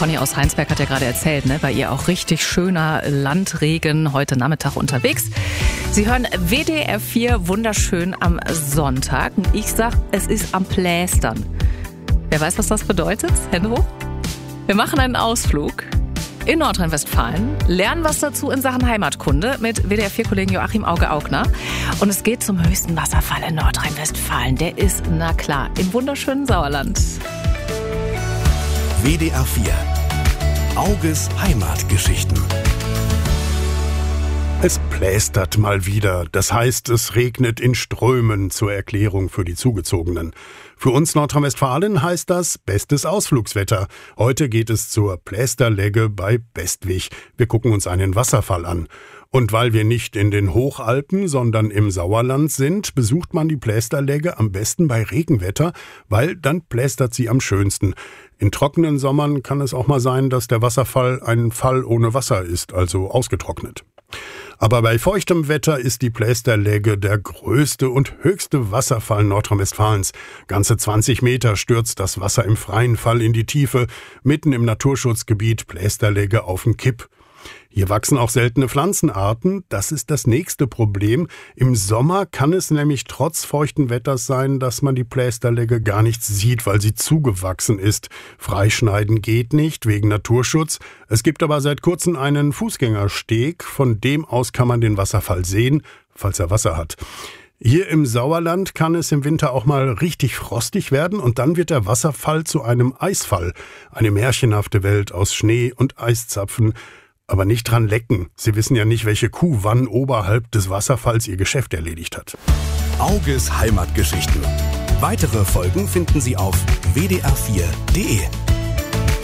Conny aus Heinsberg hat ja gerade erzählt, ne, bei ihr auch richtig schöner Landregen heute Nachmittag unterwegs. Sie hören WDR 4 wunderschön am Sonntag. Ich sag, es ist am Plästern. Wer weiß, was das bedeutet? Hände hoch. Wir machen einen Ausflug in Nordrhein-Westfalen, lernen was dazu in Sachen Heimatkunde mit WDR 4-Kollegen Joachim Auge-Augner. Und es geht zum höchsten Wasserfall in Nordrhein-Westfalen. Der ist, na klar, im wunderschönen Sauerland. WDR 4. Auges Heimatgeschichten. Es plästert mal wieder. Das heißt, es regnet in Strömen zur Erklärung für die Zugezogenen. Für uns Nordrhein-Westfalen heißt das bestes Ausflugswetter. Heute geht es zur Plästerlegge bei Bestwig. Wir gucken uns einen Wasserfall an. Und weil wir nicht in den Hochalpen, sondern im Sauerland sind, besucht man die Plästerlegge am besten bei Regenwetter, weil dann plästert sie am schönsten. In trockenen Sommern kann es auch mal sein, dass der Wasserfall ein Fall ohne Wasser ist, also ausgetrocknet. Aber bei feuchtem Wetter ist die Plästerlegge der größte und höchste Wasserfall Nordrhein-Westfalens. Ganze 20 Meter stürzt das Wasser im freien Fall in die Tiefe, mitten im Naturschutzgebiet Plästerlegge auf den Kipp. Hier wachsen auch seltene Pflanzenarten. Das ist das nächste Problem. Im Sommer kann es nämlich trotz feuchten Wetters sein, dass man die Plästerlegge gar nicht sieht, weil sie zugewachsen ist. Freischneiden geht nicht, wegen Naturschutz. Es gibt aber seit kurzem einen Fußgängersteg. Von dem aus kann man den Wasserfall sehen, falls er Wasser hat. Hier im Sauerland kann es im Winter auch mal richtig frostig werden und dann wird der Wasserfall zu einem Eisfall. Eine märchenhafte Welt aus Schnee und Eiszapfen. Aber nicht dran lecken. Sie wissen ja nicht, welche Kuh wann oberhalb des Wasserfalls ihr Geschäft erledigt hat. Auges Heimatgeschichten. Weitere Folgen finden Sie auf wdr4.de.